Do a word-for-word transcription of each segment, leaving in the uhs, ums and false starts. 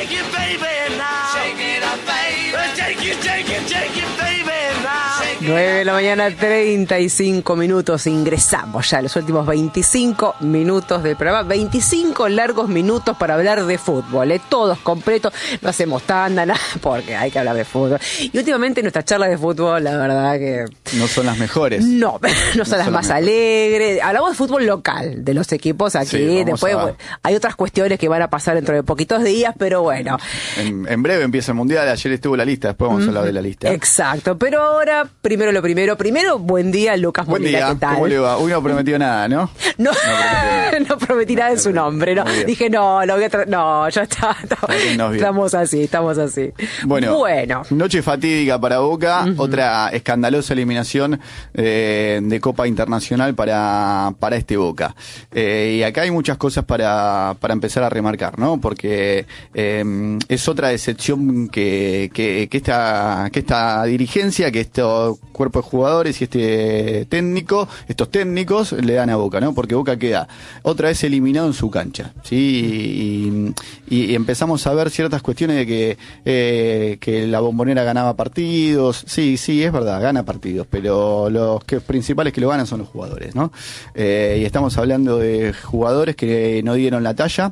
shake it, baby, now. Shake it up, baby. Shake it, shake it, shake it, baby, now. nueve de la mañana, treinta y cinco minutos. Ingresamos ya a los últimos veinticinco minutos del programa. veinticinco largos minutos para hablar de fútbol, ¿eh? Todos completos. No hacemos tanda, nada, porque hay que hablar de fútbol. Y últimamente nuestras charlas de fútbol, la verdad que... No son las mejores. No, no son no las son más las alegres. Hablamos de fútbol local, de los equipos aquí. Sí, Después a... bueno, hay otras cuestiones que van a pasar dentro de poquitos días, pero bueno. En, en breve empieza el Mundial. Ayer estuvo la lista, después vamos mm-hmm. a hablar de la lista. Exacto, pero ahora, primero lo primero. Primero, buen día, Lucas Buen Molina, día, ¿qué tal? ¿cómo le va? Uy, no prometió nada, ¿no? No, no, nada. no prometí nada en su nombre, ¿no? Dije, no, lo voy a tra- no, ya está. No, estamos así, estamos así. Bueno, bueno. Noche fatídica para Boca, uh-huh. otra escandalosa eliminación eh, de Copa Internacional para, para este Boca. Eh, y acá hay muchas cosas para, para empezar a remarcar, ¿no? Porque eh, es otra decepción que, que, que, esta, que esta dirigencia, que estos cuerpos de jugadores y este técnico, estos técnicos le dan a Boca, ¿no? Porque Boca queda otra vez eliminado en su cancha, ¿sí? Y, y, y empezamos a ver ciertas cuestiones de que, eh, que la Bombonera ganaba partidos. Sí, sí, es verdad, gana partidos, pero los que principales que lo ganan son los jugadores, ¿no? Eh, y estamos hablando de jugadores que no dieron la talla,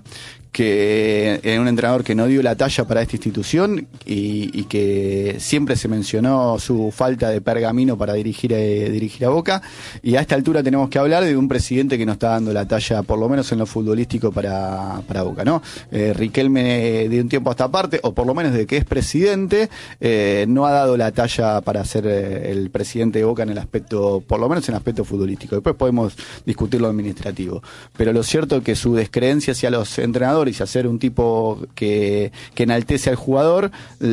que en un entrenador que no dio la talla para esta institución y, y que siempre se mencionó su falta de pergamino para dirigir, eh, dirigir a Boca, y a esta altura tenemos que hablar de un presidente que no está dando la talla, por lo menos en lo futbolístico, para, para Boca, ¿no? Eh, Riquelme, de un tiempo a esta parte, o por lo menos de que es presidente, eh, no ha dado la talla para ser eh, el presidente de Boca en el aspecto, por lo menos en el aspecto futbolístico. Después podemos discutir lo administrativo, pero lo cierto es que su descreencia hacia los entrenadores y hacer un tipo que, que enaltece al jugador,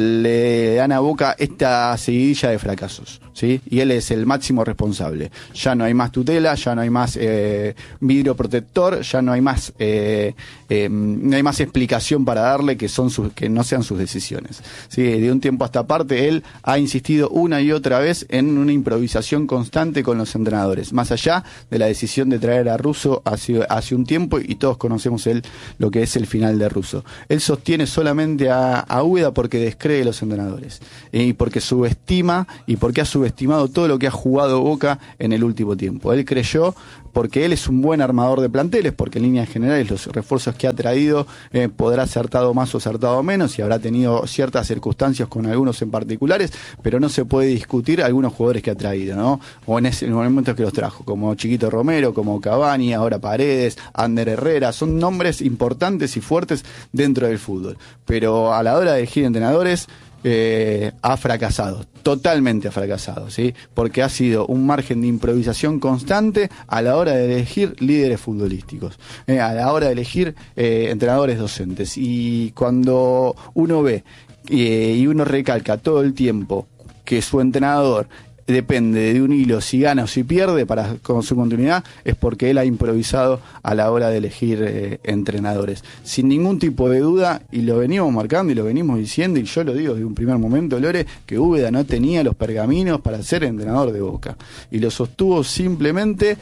le dan a Boca esta seguidilla de fracasos, ¿sí? Y él es el máximo responsable. Ya no hay más tutela, ya no hay más eh, vidrio protector, ya no hay más eh, eh, no hay más explicación para darle que son sus, que no sean sus decisiones, ¿sí? De un tiempo a esta parte él ha insistido una y otra vez en una improvisación constante con los entrenadores, más allá de la decisión de traer a Russo hace, hace un tiempo, y todos conocemos él lo que es el final de Russo. Él sostiene solamente a, a Úbeda porque descree los entrenadores, eh, y porque subestima y porque ha subestimado todo lo que ha jugado Boca en el último tiempo. Él creyó, porque él es un buen armador de planteles, porque en líneas generales los refuerzos que ha traído eh, podrá acertado más o acertado menos, y habrá tenido ciertas circunstancias con algunos en particulares, pero no se puede discutir algunos jugadores que ha traído, ¿no? O en ese en el momento que los trajo, como Chiquito Romero, como Cavani, ahora Paredes, Ander Herrera, son nombres importantes y fuertes dentro del fútbol, pero a la hora de elegir entrenadores Eh, ha fracasado, totalmente ha fracasado, ¿sí? Porque ha sido un margen de improvisación constante a la hora de elegir líderes futbolísticos, eh, a la hora de elegir eh, entrenadores docentes. Y cuando uno ve eh, y uno recalca todo el tiempo que su entrenador depende de un hilo, si gana o si pierde para con su continuidad, es porque él ha improvisado a la hora de elegir eh, entrenadores, sin ningún tipo de duda, y lo venimos marcando y lo venimos diciendo, y yo lo digo desde un primer momento, Lore, que Úbeda no tenía los pergaminos para ser entrenador de Boca, y lo sostuvo simplemente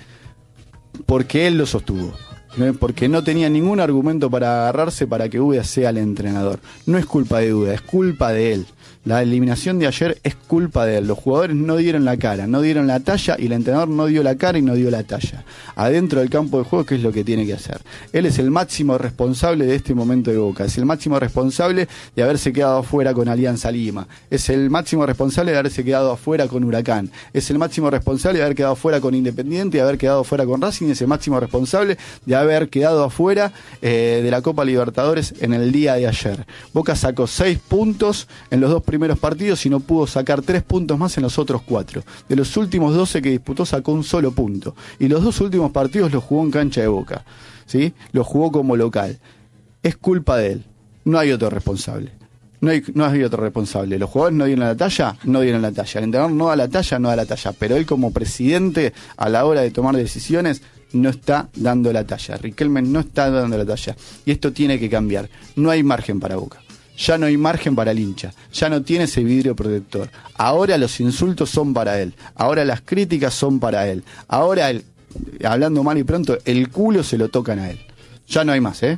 porque él lo sostuvo, porque no tenía ningún argumento para agarrarse para que Úbeda sea el entrenador. No es culpa de Úbeda, es culpa de él. La eliminación de ayer es culpa de él. Los jugadores no dieron la cara, no dieron la talla, y el entrenador no dio la cara y no dio la talla. Adentro del campo de juego, ¿qué es lo que tiene que hacer? Él es el máximo responsable de este momento de Boca. Es el máximo responsable de haberse quedado afuera con Alianza Lima. Es el máximo responsable de haberse quedado afuera con Huracán. Es el máximo responsable de haber quedado afuera con Independiente, de haber quedado afuera con Racing. Es el máximo responsable de haber quedado afuera eh, de la Copa Libertadores en el día de ayer. Boca sacó seis puntos en los dos primeros partidos y no pudo sacar tres puntos más en los otros cuatro. De los últimos doce que disputó sacó un solo punto, y los dos últimos partidos los jugó en cancha de Boca, ¿sí? Los jugó como local. Es culpa de él, no hay otro responsable. No hay, no hay otro responsable. Los jugadores no dieron la talla, no dieron la talla. El entrenador no da la talla, no da la talla. Pero él, como presidente, a la hora de tomar decisiones, no está dando la talla. Riquelme no está dando la talla. Y esto tiene que cambiar. No hay margen para Boca. Ya no hay margen para el hincha, ya no tiene ese vidrio protector. Ahora los insultos son para él, ahora las críticas son para él, ahora, el, hablando mal y pronto, el culo se lo tocan a él. Ya no hay más, ¿eh?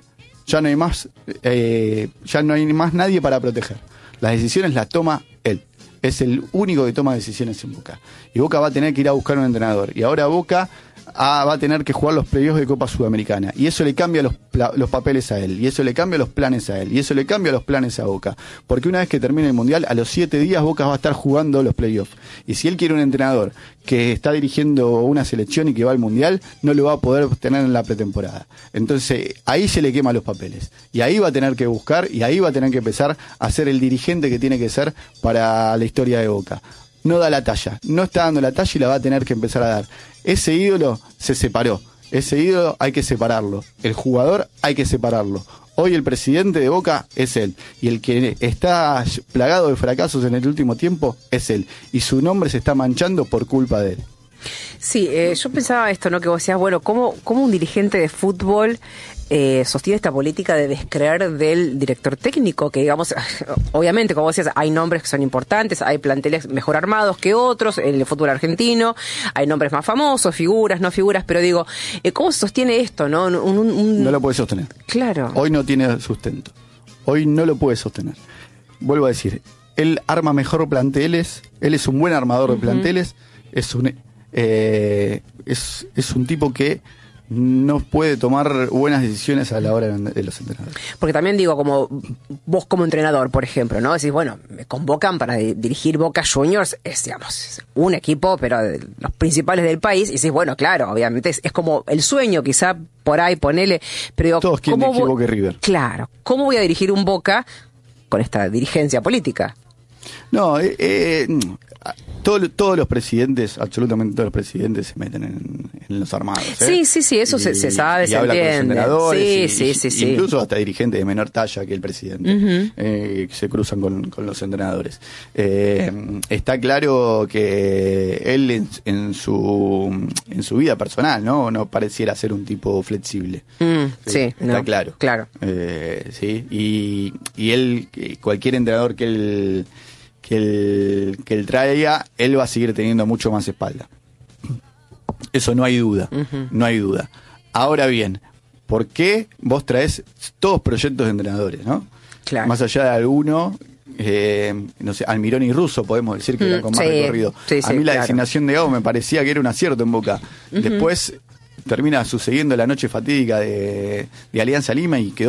ya no hay más, eh, ya no hay más nadie para proteger. Las decisiones las toma él. Es el único que toma decisiones en Boca. Y Boca va a tener que ir a buscar un entrenador. Y ahora Boca ah, va a tener que jugar los playoffs de Copa Sudamericana. Y eso le cambia los, los papeles a él. Y eso le cambia los planes a él. Y eso le cambia los planes a Boca. Porque una vez que termine el Mundial, a los siete días Boca va a estar jugando los playoffs. Y si él quiere un entrenador que está dirigiendo una selección y que va al Mundial, no lo va a poder tener en la pretemporada. Entonces, ahí se le queman los papeles. Y ahí va a tener que buscar, y ahí va a tener que empezar a ser el dirigente que tiene que ser para la historia de Boca. No da la talla, no está dando la talla y la va a tener que empezar a dar. Ese ídolo se separó, ese ídolo hay que separarlo, el jugador hay que separarlo. Hoy el presidente de Boca es él, y el que está plagado de fracasos en el último tiempo es él, y su nombre se está manchando por culpa de él. Sí, eh, yo pensaba esto, ¿no? Que vos decías, bueno, ¿cómo, cómo un dirigente de fútbol eh, sostiene esta política de descreer del director técnico? Que digamos, obviamente, como vos decías, hay nombres que son importantes, hay planteles mejor armados que otros en el fútbol argentino, hay nombres más famosos, figuras, no figuras, pero digo, eh, ¿cómo se sostiene esto, no? Un, un, un... No lo puede sostener. Claro. Hoy no tiene sustento. Hoy no lo puede sostener. Vuelvo a decir, él arma mejor planteles, él es un buen armador de uh-huh. planteles, es un... Eh, es, es un tipo que no puede tomar buenas decisiones a la hora de los entrenadores. Porque también digo, como vos como entrenador, por ejemplo, ¿no? Decís, bueno, me convocan para dirigir Boca Juniors, es, digamos, un equipo, pero de los principales del país, y decís, bueno, claro, obviamente es, es como el sueño, quizá por ahí, ponele, pero digo, todos quieren dirigir Boca y River. Claro, ¿cómo voy a dirigir un Boca con esta dirigencia política? No, eh, eh, todo, todos los presidentes, absolutamente todos los presidentes se meten en, en los armados. ¿eh? Sí, sí, sí, eso y, se, se sabe, y se habla entiende. Con los sí, y, sí, y, sí, sí. Incluso hasta dirigentes de menor talla que el presidente, uh-huh. eh, que se cruzan con, con los entrenadores. Eh, está claro que él en, en su en su vida personal, ¿no? No pareciera ser un tipo flexible. Mm, sí, sí, está no, claro. Claro. Eh, sí, y, y él, cualquier entrenador que él que él, que él traiga, él va a seguir teniendo mucho más espalda. Eso no hay duda, uh-huh. no hay duda. Ahora bien, ¿por qué vos traes todos proyectos de entrenadores, no? Claro. Más allá de alguno, eh, no sé, Almirón y Russo podemos decir que mm, eran con más sí, recorrido. Sí, a sí, mí la claro. designación de Gago me parecía que era un acierto en Boca. Uh-huh. Después termina sucediendo la noche fatídica de, de Alianza Lima y quedó